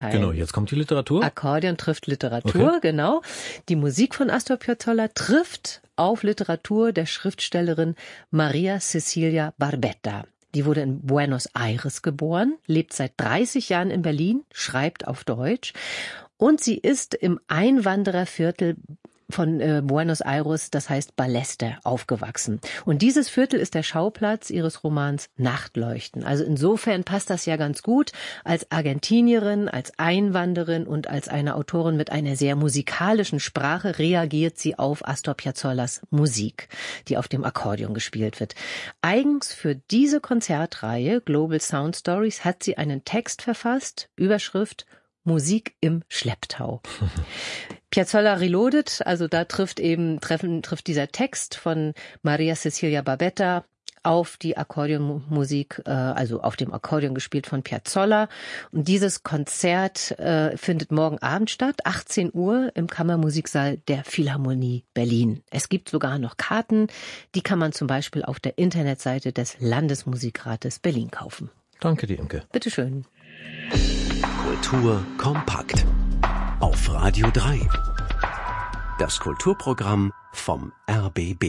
Genau, jetzt kommt die Literatur. Akkordeon trifft Literatur, genau. Die Musik von Astor Piazzolla trifft auf Literatur der Schriftstellerin Maria Cecilia Barbetta. Die wurde in Buenos Aires geboren, lebt seit 30 Jahren in Berlin, schreibt auf Deutsch und sie ist im Einwandererviertel von Buenos Aires, das heißt Ballester, aufgewachsen. Und dieses Viertel ist der Schauplatz ihres Romans Nachtleuchten. Also insofern passt das ja ganz gut. Als Argentinierin, als Einwanderin und als eine Autorin mit einer sehr musikalischen Sprache reagiert sie auf Astor Piazzollas Musik, die auf dem Akkordeon gespielt wird. Eigens für diese Konzertreihe Global Sound Stories hat sie einen Text verfasst, Überschrift Musik im Schlepptau. Piazzolla Reloaded, also da trifft dieser Text von Maria Cecilia Barbetta auf die Akkordeonmusik, also auf dem Akkordeon gespielt von Piazzolla. Und dieses Konzert findet morgen Abend statt, 18 Uhr im Kammermusiksaal der Philharmonie Berlin. Es gibt sogar noch Karten, die kann man zum Beispiel auf der Internetseite des Landesmusikrates Berlin kaufen. Danke dir, Imke. Bitteschön. Kultur kompakt. Auf Radio 3. Das Kulturprogramm vom RBB.